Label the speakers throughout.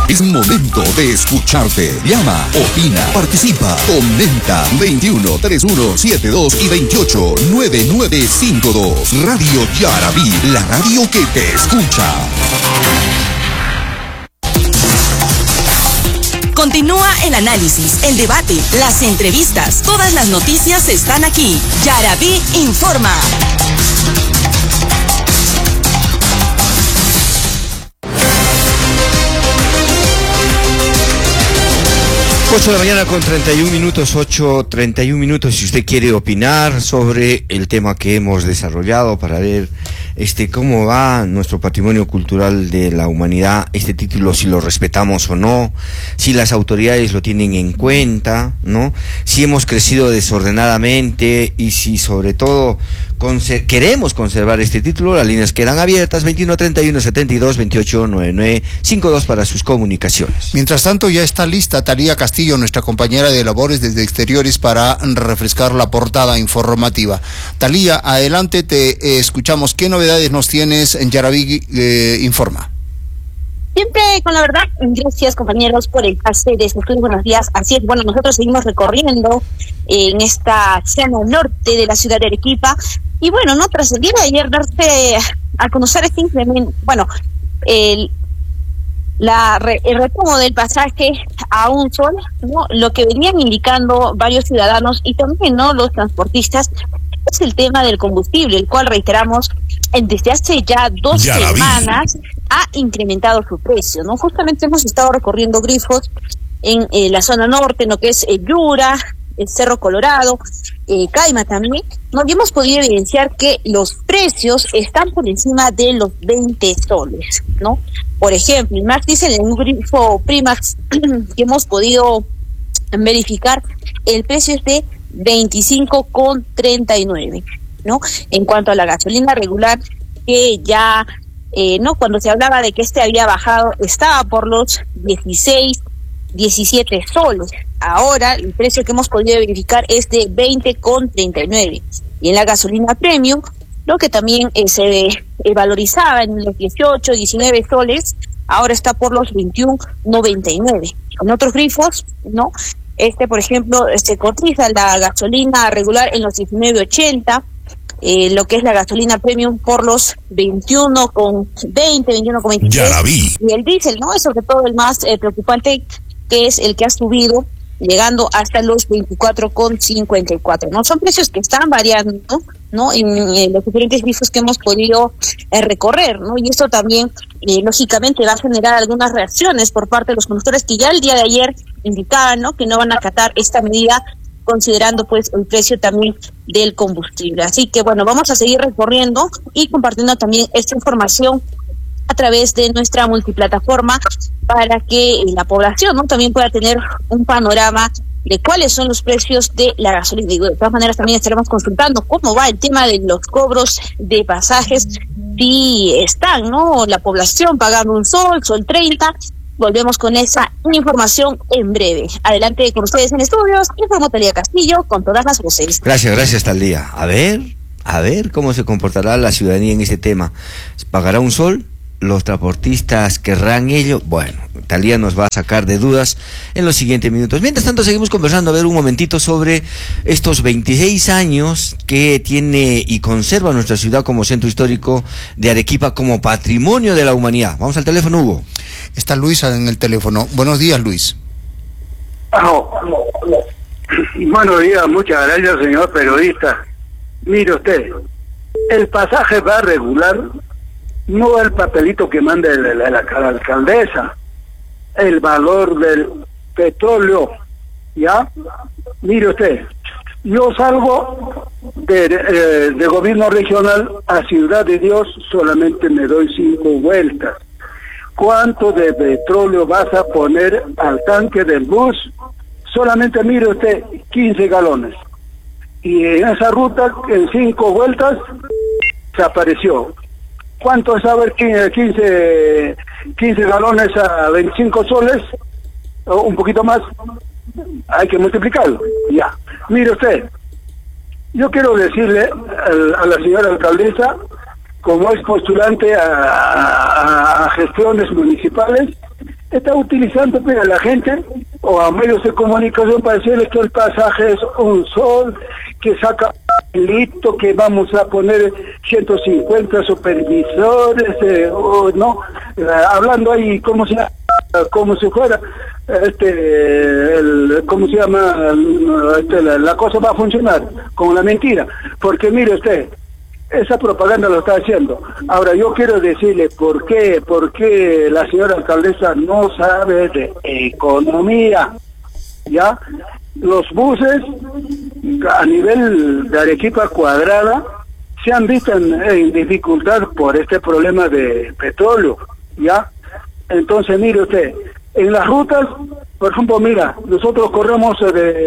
Speaker 1: Es momento de escucharte. Llama, opina, participa, comenta. 21 31 72 y 28 9952. Radio Yarabí, la radio que te escucha.
Speaker 2: Continúa el análisis, el debate, las entrevistas. Todas las noticias están aquí. Yarabí informa.
Speaker 3: 8 de la mañana con 31 minutos, 8:31 minutos. Si usted quiere opinar sobre el tema que hemos desarrollado para ver cómo va nuestro patrimonio cultural de la humanidad, este título, si lo respetamos o no, si las autoridades lo tienen en cuenta, ¿no? Si hemos crecido desordenadamente y si sobre todo queremos conservar este título. Las líneas quedan abiertas, 21 31 72 28 99 52 para sus comunicaciones.
Speaker 4: Mientras tanto, ya está lista Talía Castillo, nuestra compañera de labores desde exteriores, para refrescar la portada informativa. Talía, adelante, te escuchamos. ¿Qué novedades nos tienes en Yarabí Informa?
Speaker 5: Siempre con la verdad. Gracias, compañeros, por el pase de estos buenos días. Así es, bueno, nosotros seguimos recorriendo en esta zona norte de la ciudad de Arequipa. Y bueno, no tras el día de ayer darse a conocer este incremento, bueno, el retomo del pasaje a un sol, ¿no? Lo que venían indicando varios ciudadanos y también, ¿no?, los transportistas, es el tema del combustible, el cual, reiteramos, desde hace ya 2 semanas ha incrementado su precio, ¿no? Justamente hemos estado recorriendo grifos en la zona norte, en lo que es Yura, el Cerro Colorado, Caima también, ¿no? Y hemos podido evidenciar que los precios están por encima de los 20 soles, ¿no? Por ejemplo, el Max dice en un grifo Primax que hemos podido verificar, el precio es de 25,39, ¿no? En cuanto a la gasolina regular, que ya, no, cuando se hablaba de que había bajado, estaba por los 16, 17 soles. Ahora el precio que hemos podido verificar es de 20,39. Y en la gasolina premium, lo que también se valorizaba en los 18, 19 soles, ahora está por los 21,99. En otros grifos, ¿no? Por ejemplo, se cotiza la gasolina regular en los 19,80, lo que es la gasolina premium por los 21,20, 21,26. Y el diésel, ¿no? Es sobre todo el más preocupante, que es el que ha subido, llegando hasta los 24,54, ¿no? Son precios que están variando, ¿no?, en los diferentes grifos que hemos podido recorrer, ¿no? Y esto también, lógicamente, va a generar algunas reacciones por parte de los conductores que ya el día de ayer indicaban, ¿no?, que no van a acatar esta medida, considerando pues el precio también del combustible. Así que bueno, vamos a seguir recorriendo y compartiendo también esta información a través de nuestra multiplataforma para que la población, ¿no?, también pueda tener un panorama de cuáles son los precios de la gasolina. Digo, de todas maneras también estaremos consultando cómo va el tema de los cobros de pasajes, si están, ¿no?, la población pagando un sol 30. Volvemos con esa información en breve. Adelante con ustedes en estudios, informó Talía Castillo con todas las voces.
Speaker 3: Gracias Talía. A ver cómo se comportará la ciudadanía en este tema. ¿Pagará un sol? ¿Los transportistas querrán ello? Bueno, Talía nos va a sacar de dudas en los siguientes minutos. Mientras tanto, seguimos conversando, a ver un momentito sobre estos 26 años que tiene y conserva nuestra ciudad como centro histórico de Arequipa, como patrimonio de la humanidad. Vamos al teléfono, Hugo.
Speaker 4: Está Luis en el teléfono. Buenos días, Luis.
Speaker 6: Buenos días, muchas gracias, señor periodista. Mire usted, el pasaje va regular, no el papelito que manda la alcaldesa, el valor del petróleo, ¿ya? Mire usted, yo salgo de gobierno regional a Ciudad de Dios, solamente me doy 5 vueltas. ¿Cuánto de petróleo vas a poner al tanque del bus? Solamente, mire usted, 15 galones. Y en esa ruta, en 5 vueltas, desapareció. ¿Cuánto es, a ver, 15 galones a 25 soles? O un poquito más. Hay que multiplicarlo. Ya. Mire usted, yo quiero decirle a la señora alcaldesa, como es postulante a gestiones municipales, está utilizando pues, a la gente o a medios de comunicación para decirles que el pasaje es un sol, que saca listo, que vamos a poner 150 supervisores, o no, hablando ahí como si fuera ¿cómo se llama? La cosa va a funcionar con la mentira, porque mire usted, esa propaganda lo está haciendo. Ahora yo quiero decirle por qué la señora alcaldesa no sabe de economía, ¿ya? Los buses a nivel de Arequipa Cuadrada se han visto en dificultad por este problema de petróleo, ¿ya? Entonces mire usted, en las rutas, por ejemplo, mira, nosotros corremos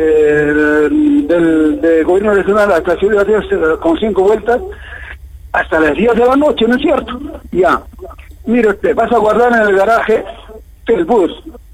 Speaker 6: del gobierno nacional hasta Ciudad Díaz con 5 vueltas hasta las 10 de la noche, ¿no es cierto? Ya. Mire usted, vas a guardar en el garaje el bus.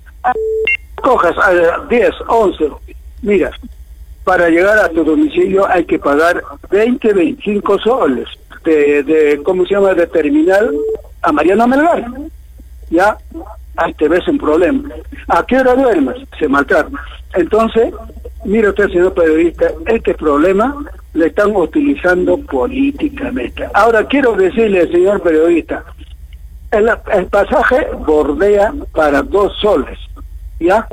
Speaker 6: Cojas a 10, 11. Mira, para llegar a tu domicilio hay que pagar 20, 25 soles ¿cómo se llama? De terminal a Mariano Melgar. Ya, ahí te ves un problema. ¿A qué hora duermes? Se maltrata. Entonces, mire usted, señor periodista, este problema le están utilizando políticamente. Ahora quiero decirle, señor periodista, el pasaje bordea para 2 soles, ¿ya?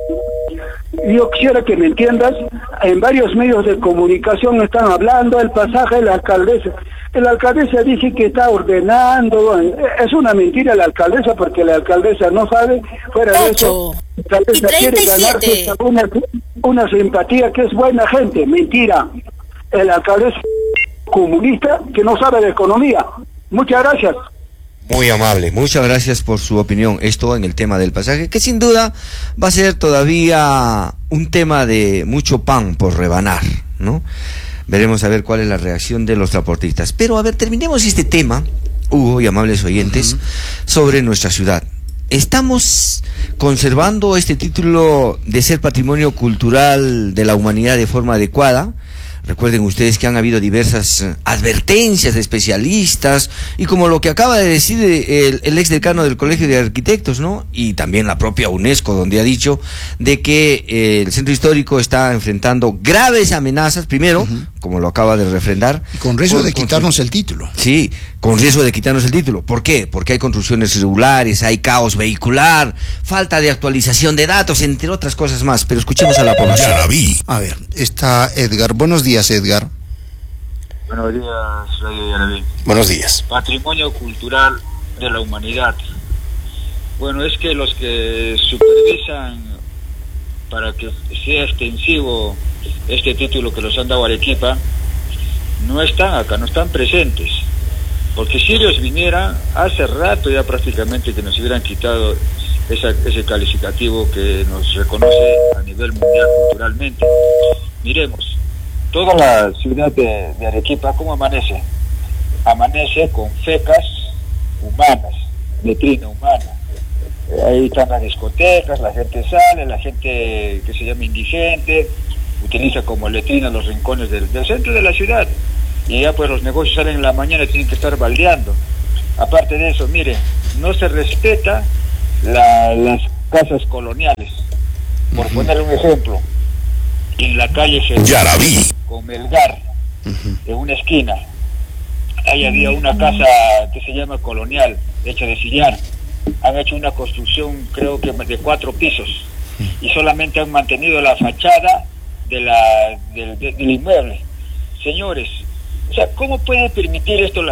Speaker 6: Yo quisiera que me entiendas, en varios medios de comunicación están hablando del pasaje de la alcaldesa. La alcaldesa dice que está ordenando, es una mentira la alcaldesa porque la alcaldesa no sabe, fuera de eso, la alcaldesa quiere ganarse una simpatía que es buena gente, mentira. El alcaldesa comunista que no sabe de economía. Muchas gracias.
Speaker 3: Muy amable, muchas gracias por su opinión. Esto en el tema del pasaje, que sin duda va a ser todavía un tema de mucho pan por rebanar, ¿no? Veremos a ver cuál es la reacción de los transportistas. Pero a ver, terminemos este tema, Hugo y amables oyentes, sobre nuestra ciudad. ¿Estamos conservando este título de ser patrimonio cultural de la humanidad de forma adecuada? Recuerden ustedes que han habido diversas advertencias de especialistas y como lo que acaba de decir el ex decano del Colegio de Arquitectos, ¿no? Y también la propia UNESCO, donde ha dicho de que el centro histórico está enfrentando graves amenazas, primero, como lo acaba de refrendar.
Speaker 4: Y con riesgo de quitarnos el título.
Speaker 3: Sí, con riesgo de quitarnos el título. ¿Por qué? Porque hay construcciones irregulares, hay caos vehicular, falta de actualización de datos, entre otras cosas más. Pero escuchemos a la población.
Speaker 4: A ver, está Edgar. Buenos días, Edgar.
Speaker 7: Buenos días, Radio Yarabí.
Speaker 4: Buenos días.
Speaker 7: Patrimonio cultural de la humanidad. Bueno, es que los que supervisan para que sea extensivo este título que los han dado a Arequipa, no están acá, no están presentes. Porque si ellos vinieran, hace rato ya prácticamente que nos hubieran quitado ese calificativo que nos reconoce a nivel mundial culturalmente. Miremos, toda la ciudad de Arequipa, ¿cómo amanece? Amanece con fecas humanas, letrina humana. Ahí están las discotecas, la gente sale, la gente que se llama indigente, utiliza como letrina los rincones del centro de la ciudad. Y ya pues los negocios salen en la mañana y tienen que estar baldeando. Aparte de eso, mire, no se respeta las casas coloniales. Por poner un ejemplo, en la calle
Speaker 1: Yarabí
Speaker 7: con Melgar, en una esquina, ahí había una casa que se llama colonial, hecha de sillar. Han hecho una construcción, creo que de 4 pisos, y solamente han mantenido la fachada del inmueble. Señores, o sea, ¿cómo puede permitir esto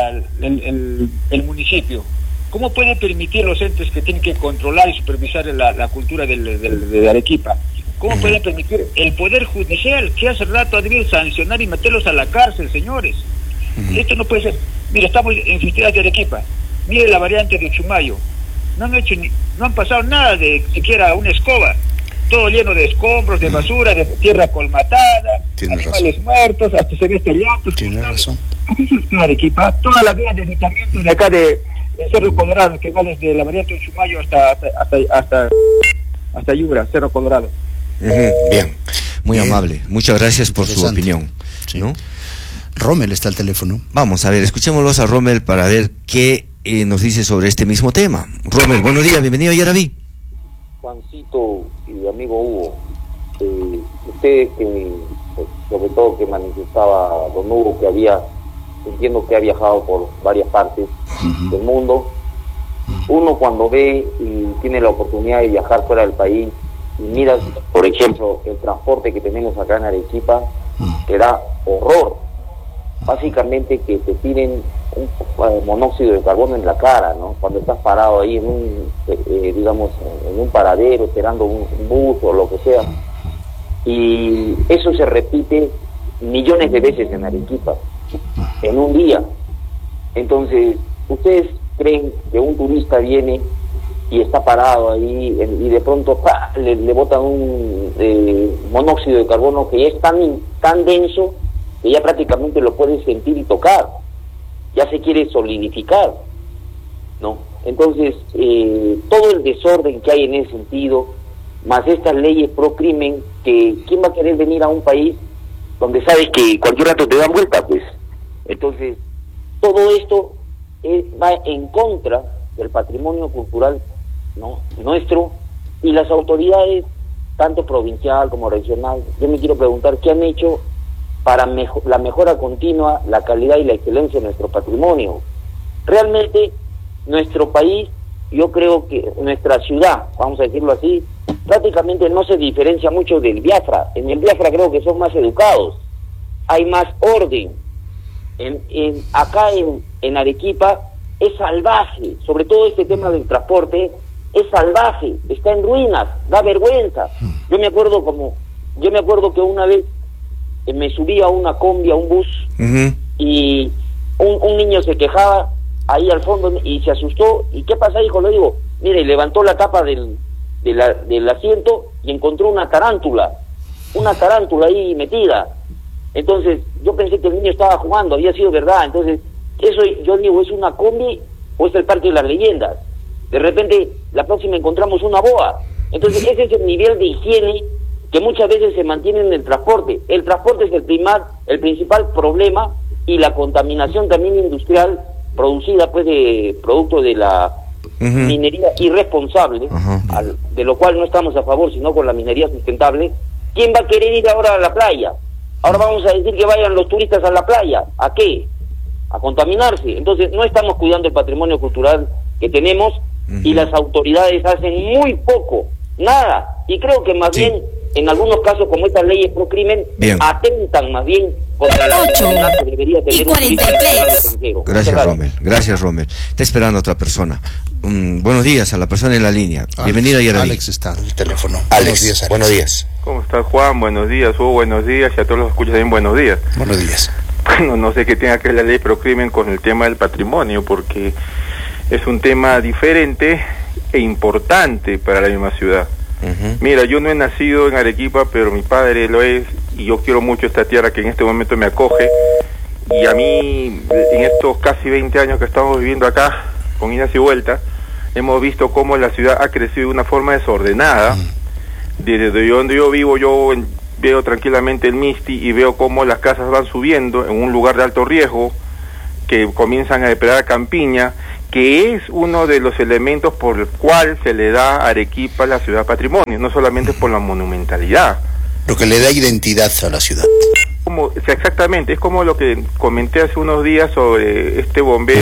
Speaker 7: el municipio? ¿Cómo puede permitir los entes que tienen que controlar y supervisar la cultura de Arequipa? ¿Cómo pueden permitir el Poder Judicial, que hace rato ha debido sancionar y meterlos a la cárcel, señores? Esto no puede ser. Mira, estamos en Fisteras de Arequipa. Mire la variante de Chumayo. No han pasado nada de siquiera una escoba. Todo lleno de escombros, de basura, de tierra colmatada, animales muertos, hasta se ve llantos.
Speaker 4: Tiene razón.
Speaker 7: Así es Arequipa. Toda la vía de deslizamiento de acá de Cerro Colorado, que va desde la variante de Chumayo hasta Yura, Cerro Colorado.
Speaker 3: Bien, muy amable. Muchas gracias por su opinión.
Speaker 4: Sí.
Speaker 3: ¿No?
Speaker 4: Rommel está al teléfono.
Speaker 3: Vamos a ver, escuchémoslos a Rommel para ver qué nos dice sobre este mismo tema. Rommel, buenos días, bienvenido a Yarabí.
Speaker 8: Juancito y amigo Hugo, ustedes que, sobre todo que manifestaba don Hugo, que entiendo que ha viajado por varias partes del mundo, uno cuando ve y tiene la oportunidad de viajar fuera del país y miras, por ejemplo, el transporte que tenemos acá en Arequipa, te da horror. Básicamente que te tiren un monóxido de carbono en la cara, ¿no? Cuando estás parado ahí en un, digamos, en un paradero esperando un bus o lo que sea. Y eso se repite millones de veces en Arequipa, en un día. Entonces, ¿ustedes creen que un turista viene y está parado ahí y de pronto le botan un monóxido de carbono que es tan denso que ya prácticamente lo puedes sentir y tocar, ya se quiere solidificar, ¿no? Entonces, todo el desorden que hay en ese sentido, más estas leyes pro crimen, que ¿quién va a querer venir a un país donde sabes que cualquier rato te dan vuelta, pues? Entonces, todo esto va en contra del patrimonio cultural, ¿no?, nuestro, y las autoridades, tanto provincial como regional. Yo me quiero preguntar, ¿qué han hecho para la mejora continua, la calidad y la excelencia de nuestro patrimonio? Realmente, nuestro país, yo creo que nuestra ciudad, vamos a decirlo así, prácticamente no se diferencia mucho del Biafra. En el Biafra creo que son más educados, hay más orden. Acá en Arequipa es salvaje, sobre todo este tema del transporte, es salvaje, está en ruinas, da vergüenza. Yo me acuerdo que una vez me subí a una combi, a un bus, y un niño se quejaba ahí al fondo y se asustó. ¿Y qué pasa, hijo? Le digo, mire, levantó la tapa del asiento y encontró una tarántula ahí metida. Entonces yo pensé que el niño estaba jugando, había sido verdad. Entonces eso, yo digo, ¿es una combi o es el Parque de las Leyendas? De repente la próxima encontramos una boa. Entonces ese es el nivel de higiene que muchas veces se mantiene en el transporte. El transporte es el principal problema, y la contaminación también industrial producida pues de producto de la minería irresponsable, de lo cual no estamos a favor, sino con la minería sustentable. ¿Quién va a querer ir ahora a la playa? Ahora vamos a decir que vayan los turistas a la playa. ¿A qué? A contaminarse. Entonces no estamos cuidando el patrimonio cultural que tenemos, y las autoridades hacen muy poco, nada. Y creo que más bien, en algunos casos como estas leyes pro crimen, atentan más bien contra la seguridad que debería tener un turista extranjero.
Speaker 3: Gracias, Rommel. Está esperando otra persona. Buenos días a la persona en la línea. Bienvenida, Yaraví.
Speaker 4: Alex está en el teléfono.
Speaker 3: Buenos días, Alex. Buenos días.
Speaker 9: ¿Cómo estás, Juan? Buenos días, Hugo. Buenos días. Y a todos los escuchas también, buenos días.
Speaker 4: Buenos días.
Speaker 9: Bueno, no sé qué tenga que ver la ley pro crimen con el tema del patrimonio, porque es un tema diferente e importante para la misma ciudad. Mira, yo no he nacido en Arequipa, pero mi padre lo es, y yo quiero mucho esta tierra que en este momento me acoge. Y a mí, en estos casi 20 años que estamos viviendo acá, con idas y vueltas, hemos visto cómo la ciudad ha crecido de una forma desordenada. Desde donde yo vivo, yo veo tranquilamente el Misti y veo cómo las casas van subiendo en un lugar de alto riesgo, que comienzan a depredar campiña, que es uno de los elementos por el cual se le da a Arequipa la ciudad patrimonio, no solamente por la monumentalidad.
Speaker 4: Lo que le da identidad a la ciudad.
Speaker 9: Exactamente, es como lo que comenté hace unos días sobre este bombero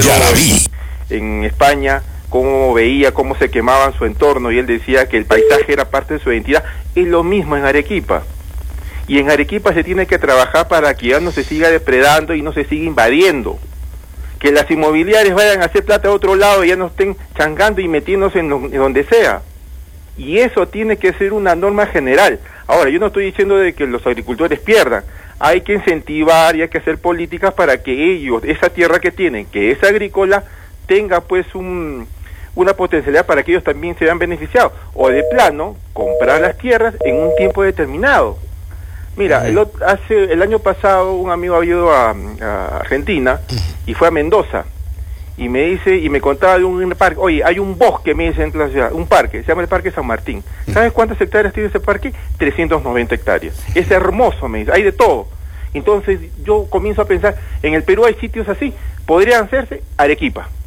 Speaker 9: en España, cómo veía cómo se quemaban su entorno, y él decía que el paisaje era parte de su identidad. Es lo mismo en Arequipa. Y en Arequipa se tiene que trabajar para que ya no se siga depredando y no se siga invadiendo. Que las inmobiliarias vayan a hacer plata a otro lado y ya no estén changando y metiéndose en donde sea. Y eso tiene que ser una norma general. Ahora, yo no estoy diciendo de que los agricultores pierdan. Hay que incentivar y hay que hacer políticas para que ellos, esa tierra que tienen, que es agrícola, tenga pues una potencialidad para que ellos también se vean beneficiados. O de plano, comprar las tierras en un tiempo determinado. Mira, el año pasado un amigo había ido a Argentina y fue a Mendoza, y me dice, y me contaba de un parque. Oye, hay un bosque, me dice, en la ciudad, un parque, se llama el Parque San Martín. ¿Sabes cuántas hectáreas tiene ese parque? 390 hectáreas. Es hermoso, me dice, hay de todo. Entonces yo comienzo a pensar, en el Perú hay sitios así, podrían hacerse Arequipa.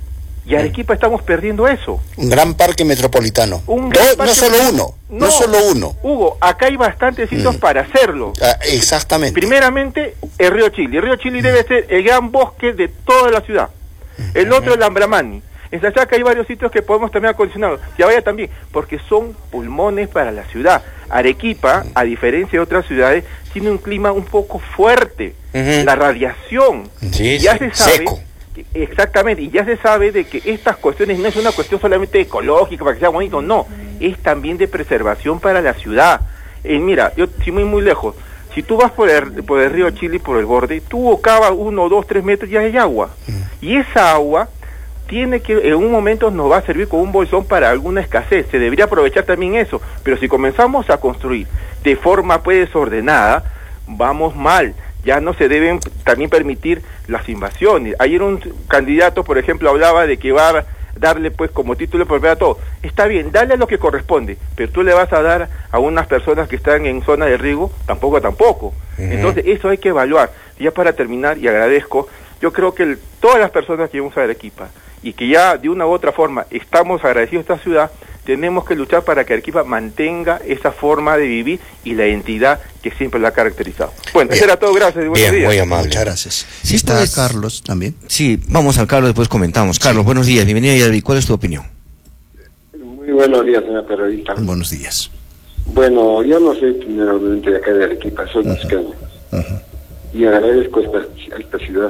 Speaker 9: Y Arequipa estamos perdiendo eso.
Speaker 4: Un gran parque metropolitano. No solo uno.
Speaker 9: Hugo, acá hay bastantes sitios para hacerlo.
Speaker 4: Exactamente.
Speaker 9: Primeramente, el río Chili. El río Chili debe ser el gran bosque de toda la ciudad. El otro, el Ambramani. En Sachaca hay varios sitios que podemos también acondicionar. Vaya también, porque son pulmones para la ciudad. Arequipa, a diferencia de otras ciudades, tiene un clima un poco fuerte. La radiación. Ya se sabe. Seco. Exactamente, y ya se sabe de que estas cuestiones no es una cuestión solamente ecológica para que sea bonito, no, es también de preservación para la ciudad. Mira, yo si muy lejos, si tú vas por el río Chili, por el borde, tú cavas 1, 2, 3 metros y ya hay agua, y esa agua tiene que, en un momento nos va a servir como un bolsón para alguna escasez, se debería aprovechar también eso, pero si comenzamos a construir de forma pues desordenada, vamos mal. Ya no se deben también permitir las invasiones. Ayer un candidato, por ejemplo, hablaba de que va a darle pues como título de propiedad a todo. Está bien, dale a lo que corresponde, pero tú le vas a dar a unas personas que están en zona de riego, tampoco. Entonces eso hay que evaluar. Y ya para terminar, y agradezco, yo creo que todas las personas que vamos a Arequipa y que ya de una u otra forma estamos agradecidos a esta ciudad, tenemos que luchar para que Arequipa mantenga esa forma de vivir y la identidad que siempre la ha caracterizado. Bueno, eso era todo, gracias.
Speaker 3: Buenos días. Muy amable.
Speaker 4: Muchas gracias.
Speaker 3: Sí, está pues, Carlos también. Sí, vamos al Carlos, después comentamos. Carlos, buenos días, bienvenido a Yaraví. ¿Cuál es tu opinión?
Speaker 10: Muy buenos días, señor periodista.
Speaker 4: Buenos días.
Speaker 10: Bueno, yo no soy primeramente de acá de Arequipa, soy mexicano. Y agradezco esta ciudad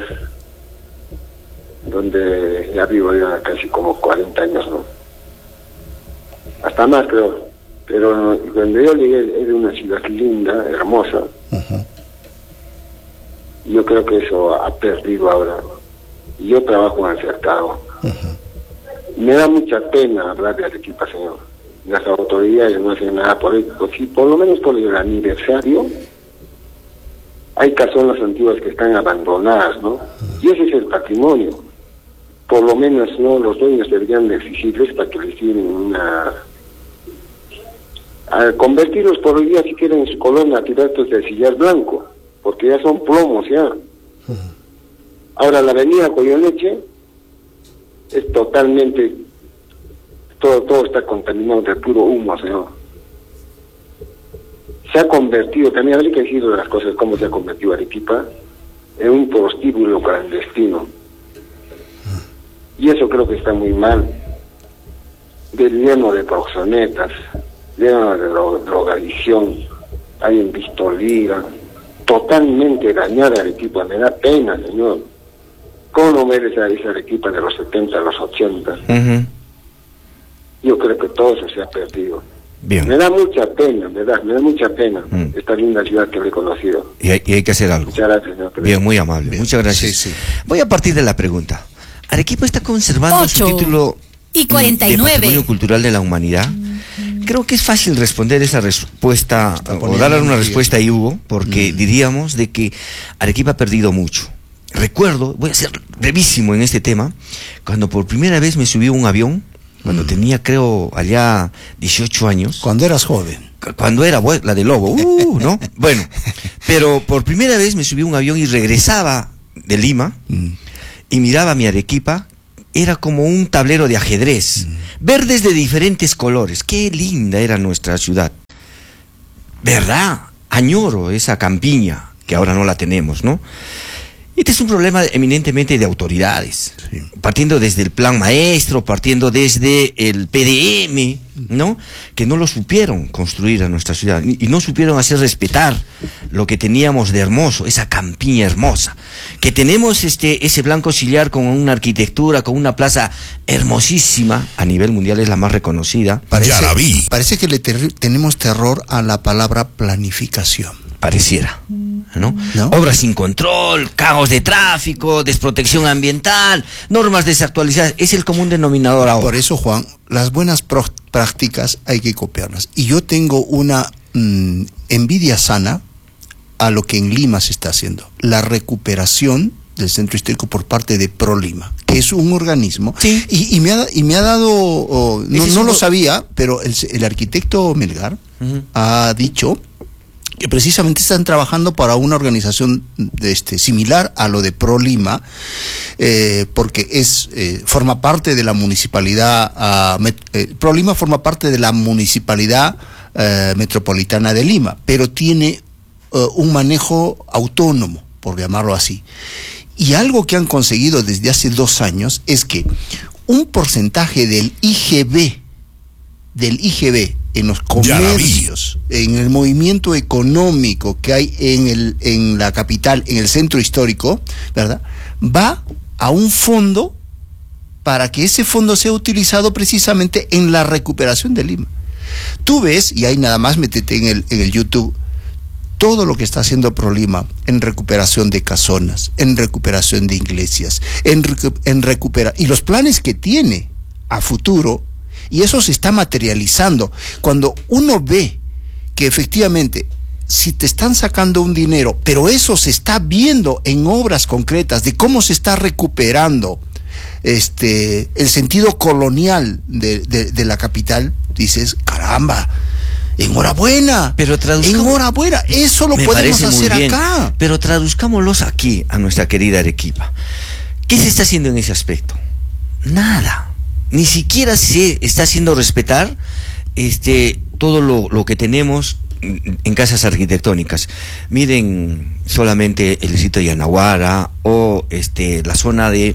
Speaker 10: donde ya vivo ya casi como 40 años, ¿no? Hasta más creo, pero cuando yo llegué era una ciudad linda, hermosa. Yo creo que eso ha perdido ahora. Y yo trabajo en el cercado. Me da mucha pena hablar de Arequipa, señor. Las autoridades no hacen nada por ello. Si por lo menos por el aniversario hay casonas antiguas que están abandonadas, ¿no? Y ese es el patrimonio. Por lo menos no los dueños deberían de exigirles para que les tienen a convertirlos por hoy día si quieren en su colonia a tirarlos de sillar blanco, porque ya son plomos ya. Ahora la avenida Coyoneche es totalmente, todo está contaminado de puro humo, señor. Se ha convertido, también habría que decir de las cosas, cómo se ha convertido Arequipa en un prostíbulo clandestino. Y eso creo que está muy mal. Lleno de proxenetas, lleno de drogadicción, hay en Vistolía, totalmente dañada Arequipa. Me da pena, señor. ¿Cómo no ver esa Arequipa de los 70 a los 80? Yo creo que todo eso se ha perdido.
Speaker 3: Bien.
Speaker 10: Me da mucha pena, ¿verdad? Me da mucha pena esta linda ciudad que he conocido.
Speaker 3: Y hay que hacer algo.
Speaker 10: Muchas gracias, señor.
Speaker 3: Bien, muy amable. Bien. Muchas gracias. Sí. Voy a partir de la pregunta. ¿Arequipa está conservando su título
Speaker 2: y 49
Speaker 3: de Patrimonio Cultural de la Humanidad? Creo que es fácil responder esa respuesta, o darle una respuesta ahí, Hugo, porque diríamos de que Arequipa ha perdido mucho. Recuerdo, voy a ser brevísimo en este tema, cuando por primera vez me subí a un avión, cuando tenía, creo, allá 18 años.
Speaker 4: Cuando eras joven.
Speaker 3: Cuando era la de Lobo, ¿no? Bueno, pero por primera vez me subí a un avión y regresaba de Lima, y miraba mi Arequipa, era como un tablero de ajedrez, verdes de diferentes colores. Qué linda era nuestra ciudad, ¿verdad? Añoro esa campiña, que ahora no la tenemos, ¿no? Este es un problema eminentemente de autoridades, partiendo desde el plan maestro, partiendo desde el PDM, ¿no? Que no lo supieron construir a nuestra ciudad y no supieron hacer respetar lo que teníamos de hermoso, esa campiña hermosa, que tenemos ese Blanco Sillar con una arquitectura, con una plaza hermosísima, a nivel mundial es la más reconocida.
Speaker 4: Parece que le tenemos terror a la palabra planificación.
Speaker 3: Pareciera, ¿no? Obras sin control, caos de tráfico, desprotección ambiental, normas desactualizadas, es el común denominador ahora.
Speaker 4: Por eso, Juan, las buenas prácticas hay que copiarlas. Y yo tengo una envidia sana a lo que en Lima se está haciendo. La recuperación del centro histórico por parte de ProLima, que es un organismo, y me ha dado, no lo sabía, pero el arquitecto Melgar ha dicho que precisamente están trabajando para una organización similar a lo de ProLima, porque forma parte de la municipalidad, ProLima forma parte de la municipalidad metropolitana de Lima, pero tiene un manejo autónomo, por llamarlo así. Y algo que han conseguido desde hace 2 años es que un porcentaje del IGB en los comercios, en el movimiento económico que hay en la capital, en el centro histórico, ¿verdad?, va a un fondo para que ese fondo sea utilizado precisamente en la recuperación de Lima. Tú ves, y ahí nada más métete en el YouTube, todo lo que está haciendo ProLima en recuperación de casonas, en recuperación de iglesias, y los planes que tiene a futuro, y eso se está materializando. Cuando uno ve que efectivamente, si te están sacando un dinero, pero eso se está viendo en obras concretas de cómo se está recuperando el sentido colonial de la capital, dices, caramba, enhorabuena, enhorabuena, eso lo podemos hacer acá.
Speaker 3: Pero traduzcámoslos aquí a nuestra querida Arequipa. ¿Qué se está haciendo en ese aspecto? Nada. Ni siquiera se está haciendo respetar todo lo que tenemos en casas arquitectónicas. Miren solamente el distrito de Yanaguara o la zona de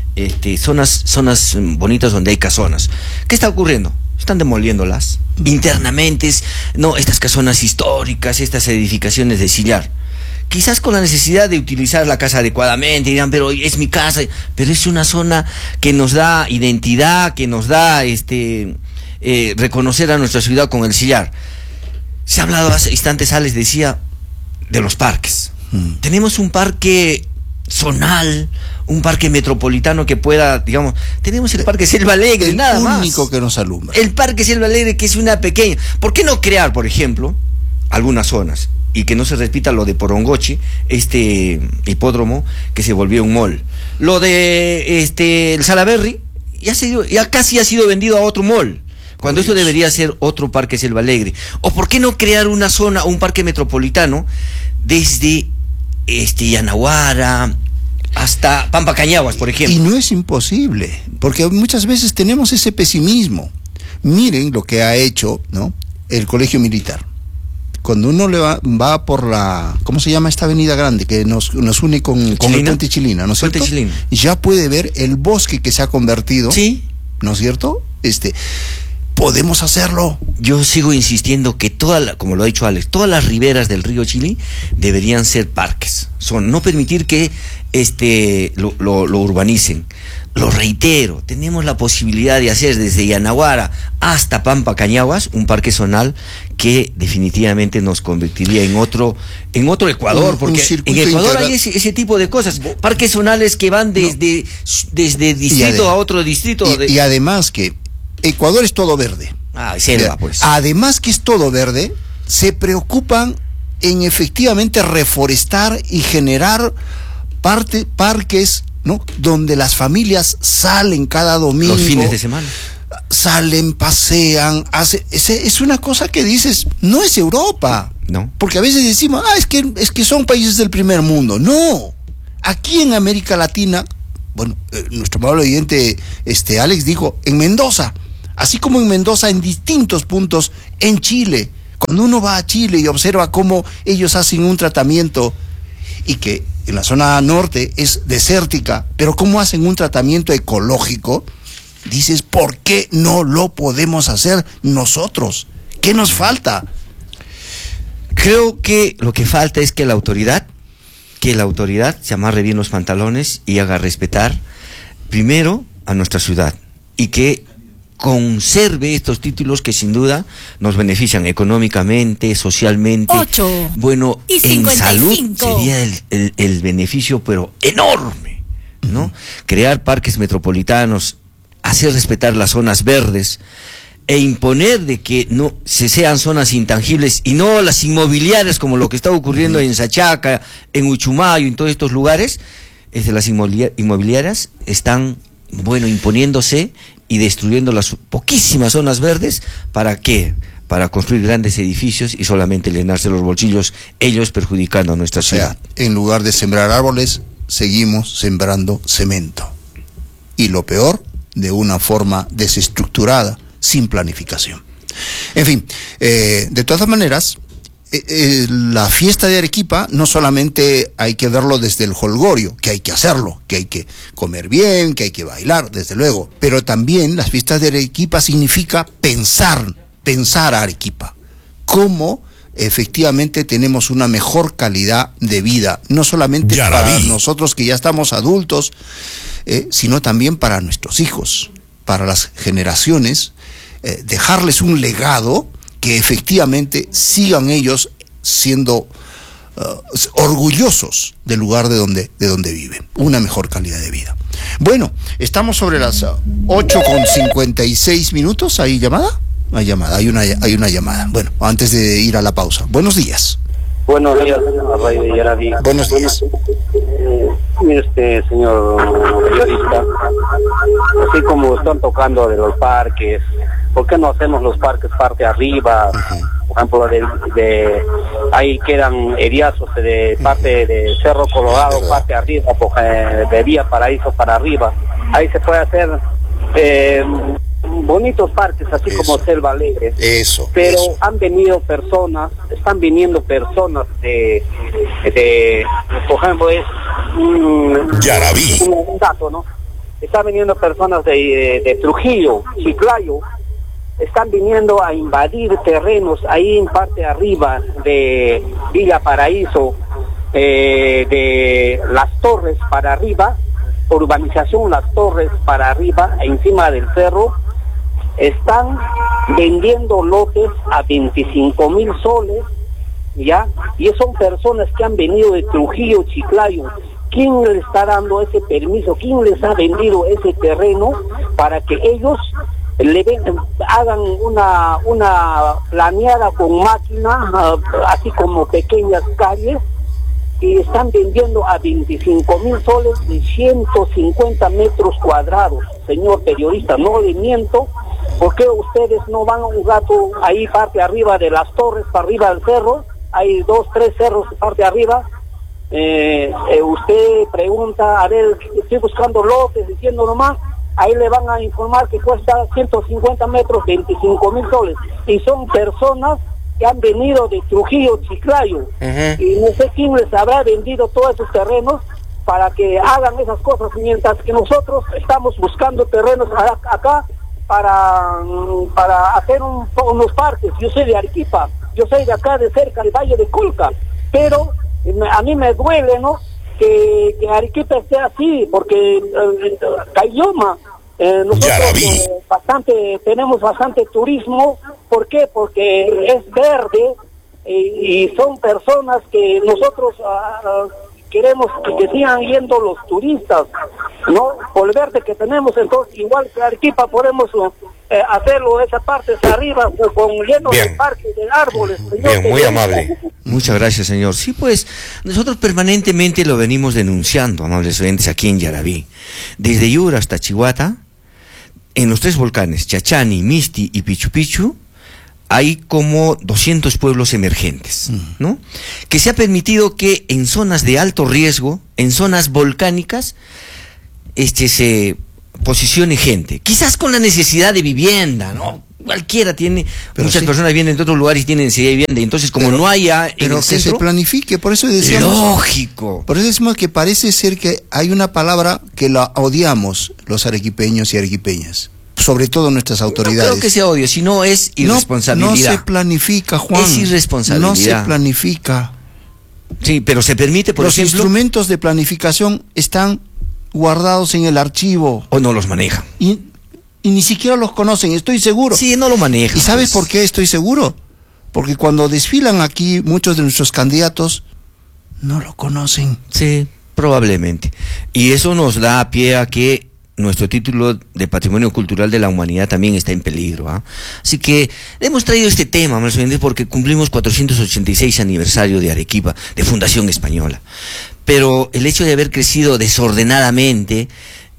Speaker 3: zonas bonitas donde hay casonas. ¿Qué está ocurriendo? Están demoliéndolas internamente, estas casonas históricas, estas edificaciones de sillar. Quizás con la necesidad de utilizar la casa adecuadamente, dirán, pero es mi casa, pero es una zona que nos da identidad, que nos da reconocer a nuestra ciudad con el sillar. Se ha hablado hace instantes, Alex decía, de los parques. Tenemos un parque zonal, un parque metropolitano que pueda, digamos, tenemos el Parque Selva Alegre, nada más. El
Speaker 4: único que nos alumbra.
Speaker 3: El Parque Selva Alegre, que es una pequeña. ¿Por qué no crear, por ejemplo, algunas zonas? Y que no se repita lo de Porongochi, hipódromo que se volvió un mall. Lo de el Salaberry ya casi ha sido vendido a otro mall, cuando esto debería ser otro Parque Selva Alegre. ¿O por qué no crear una zona, un parque metropolitano desde Yanaguara hasta Pampa Cañaguas, por ejemplo?
Speaker 4: Y no es imposible, porque muchas veces tenemos ese pesimismo. Miren lo que ha hecho, ¿no?, el Colegio Militar. Cuando uno va por la, ¿cómo se llama esta avenida grande que nos une con el Puente Chilina, ¿no es cierto? Ya puede ver el bosque que se ha convertido,
Speaker 3: ¿sí?,
Speaker 4: ¿no es cierto? Podemos hacerlo.
Speaker 3: Yo sigo insistiendo que como lo ha dicho Alex, todas las riberas del río Chili deberían ser parques. No permitir que lo urbanicen. Lo reitero, tenemos la posibilidad de hacer desde Yanaguara hasta Pampa Cañaguas un parque zonal que definitivamente nos convertiría en otro Ecuador, porque en Ecuador hay ese tipo de cosas, parques zonales que van desde distrito a otro distrito.
Speaker 4: Y además que Ecuador es todo verde.
Speaker 3: Selva, pues.
Speaker 4: Además que es todo verde, se preocupan en efectivamente reforestar y generar parques, ¿no?, donde las familias salen cada domingo,
Speaker 3: los fines de semana,
Speaker 4: salen, pasean, es una cosa que dices, no es Europa,
Speaker 3: no,
Speaker 4: porque a veces decimos, es que son países del primer mundo. No, aquí en América Latina, bueno, nuestro amable oyente Alex dijo, en Mendoza, así como en Mendoza, en distintos puntos, en Chile, cuando uno va a Chile y observa cómo ellos hacen un tratamiento, y que en la zona norte es desértica, pero cómo hacen un tratamiento ecológico, dices, ¿por qué no lo podemos hacer nosotros? ¿Qué nos falta?
Speaker 3: Creo que lo que falta es que la autoridad se amarre bien los pantalones y haga respetar primero a nuestra ciudad, y que conserve estos títulos que sin duda nos benefician económicamente, socialmente.
Speaker 2: 8
Speaker 3: bueno,
Speaker 2: y 55.
Speaker 3: En salud sería el beneficio, pero enorme, ¿no? Crear parques metropolitanos, hacer respetar las zonas verdes e imponer de que no sean zonas intangibles y no las inmobiliarias, como lo que está ocurriendo en Sachaca, en Uchumayo, en todos estos lugares. Las inmobiliarias están, imponiéndose y destruyendo las poquísimas zonas verdes. ¿Para qué? para construir grandes edificios y solamente llenarse los bolsillos, ellos perjudicando a nuestra ciudad.
Speaker 4: En lugar de sembrar árboles, seguimos sembrando cemento. Y lo peor, de una forma desestructurada, sin planificación. En fin, de todas maneras, la fiesta de Arequipa no solamente hay que verlo desde el jolgorio, que hay que hacerlo, que hay que comer bien, que hay que bailar, desde luego, pero también las fiestas de Arequipa significa pensar a Arequipa, cómo efectivamente tenemos una mejor calidad de vida, no solamente para nosotros que ya estamos adultos, sino también para nuestros hijos, para las generaciones, dejarles un legado que efectivamente sigan ellos siendo orgullosos del lugar de donde viven, una mejor calidad de vida. Bueno, estamos sobre las 8:56 minutos. ¿Hay llamada? Hay una llamada. Bueno, antes de ir a la pausa. Buenos días.
Speaker 11: Buenos días, Radio Yaraví.
Speaker 4: Buenos días.
Speaker 11: Mire señor periodista, así como están tocando de los parques, ¿por qué no hacemos los parques parte arriba? Por ejemplo, ahí quedan heriazos de parte de Cerro Colorado, parte arriba, de Vía Paraíso para arriba. Ahí se puede hacer bonitos parques, así como Selva Alegre. Pero están viniendo personas de por ejemplo, es un dato, ¿no? Están viniendo personas de Trujillo, Chiclayo, están viniendo a invadir terrenos ahí en parte arriba de Villa Paraíso, de Las Torres para arriba, urbanización Las Torres para arriba, encima del cerro. Están vendiendo lotes a 25,000 soles, ¿ya? Y son personas que han venido de Trujillo, Chiclayo. ¿Quién les está dando ese permiso? ¿Quién les ha vendido ese terreno para que ellos hagan una planeada con máquina, así como pequeñas calles, y están vendiendo a 25,000 soles de 150 metros cuadrados? Señor periodista, no le miento. ¿Por qué ustedes no van a un rato ahí parte arriba de Las Torres, para arriba del cerro? Hay 2, 3 cerros parte arriba. Usted pregunta, a ver, estoy buscando lotes, diciendo nomás, ahí le van a informar que cuesta 150 metros, 25,000 soles. Y son personas que han venido de Trujillo, Chiclayo. Y no sé quién les habrá vendido todos esos terrenos para que hagan esas cosas, mientras que nosotros estamos buscando terrenos acá para hacer unos parques. Yo soy de Arequipa, yo soy de acá de cerca del Valle de Colca, pero a mí me duele, ¿no?, que Arequipa esté así, porque Caylloma, nosotros tenemos bastante turismo. ¿Por qué? Porque es verde y son personas que nosotros queremos que sigan yendo los turistas, ¿no? Por el verde que tenemos, entonces igual que Arequipa podemos hacerlo esa parte hacia arriba con lleno de parques, de árboles.
Speaker 3: Bien, muy amable. Muchas gracias, señor. Sí, pues nosotros permanentemente lo venimos denunciando, amables oyentes, aquí en Yaraví. Desde Yura hasta Chihuahua, en los 3 volcanes, Chachani, Misti y Pichu Pichu, hay como 200 pueblos emergentes, ¿no? Que se ha permitido que en zonas de alto riesgo, en zonas volcánicas, se posicione gente, quizás con la necesidad de vivienda, ¿no? Cualquiera tiene, pero muchas personas vienen de otros lugares y tienen necesidad de vivienda, y entonces como no haya en
Speaker 4: pero
Speaker 3: el
Speaker 4: que
Speaker 3: centro,
Speaker 4: se planifique, por eso decimos,
Speaker 3: lógico.
Speaker 4: Por eso decimos que parece ser que hay una palabra que la odiamos los arequipeños y arequipeñas, sobre todo nuestras autoridades.
Speaker 3: No creo que sea odio, sino es irresponsabilidad.
Speaker 4: No se planifica, Juan.
Speaker 3: Es irresponsabilidad.
Speaker 4: No se planifica.
Speaker 3: Sí, pero se permite, por ejemplo,
Speaker 4: los instrumentos de planificación están guardados en el archivo.
Speaker 3: O no los manejan.
Speaker 4: Y ni siquiera los conocen, estoy seguro.
Speaker 3: Sí, no lo manejan.
Speaker 4: ¿Y sabes por qué estoy seguro? Porque cuando desfilan aquí muchos de nuestros candidatos, no lo conocen.
Speaker 3: Sí, probablemente. Y eso nos da pie a que nuestro título de Patrimonio Cultural de la Humanidad también está en peligro, ¿eh? Así que hemos traído este tema, más o menos, porque cumplimos 486 aniversario de Arequipa, de Fundación Española. Pero el hecho de haber crecido desordenadamente,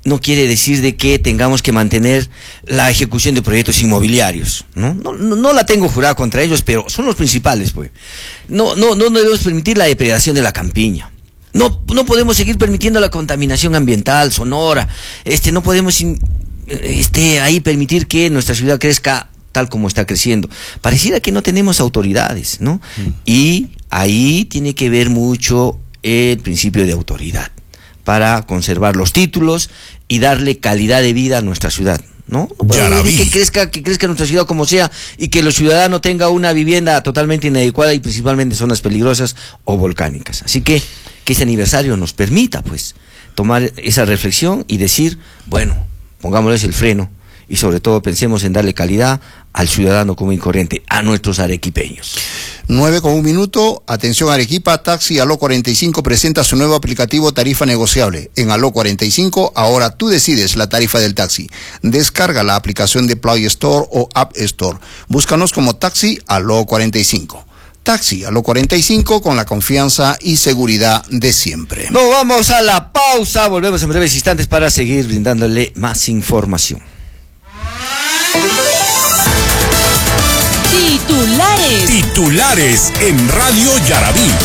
Speaker 3: no quiere decir de que tengamos que mantener la ejecución de proyectos inmobiliarios, ¿no? No la tengo jurada contra ellos, pero son los principales, pues. No debemos permitir la depredación de la campiña. No podemos seguir permitiendo la contaminación ambiental, sonora. No podemos ahí permitir que nuestra ciudad crezca tal como está creciendo. Pareciera que no tenemos autoridades, ¿no? Y ahí tiene que ver mucho el principio de autoridad para conservar los títulos y darle calidad de vida a nuestra ciudad, ¿no? Que crezca nuestra ciudad como sea y que los ciudadanos tengan una vivienda totalmente inadecuada y principalmente zonas peligrosas o volcánicas. Así que ese aniversario nos permita, pues, tomar esa reflexión y decir, bueno, pongámosles el freno y sobre todo pensemos en darle calidad al ciudadano común y corriente, a nuestros arequipeños.
Speaker 4: 9:01. Atención Arequipa, Taxi Aló 45 presenta su nuevo aplicativo Tarifa Negociable. En Aló 45, ahora tú decides la tarifa del taxi. Descarga la aplicación de Play Store o App Store. Búscanos como Taxi Aló 45. Taxi Aló 45 con la confianza y seguridad de siempre.
Speaker 3: Nos vamos a la pausa, volvemos en breves instantes para seguir brindándole más información.
Speaker 2: Titulares
Speaker 1: en Radio Yarabí.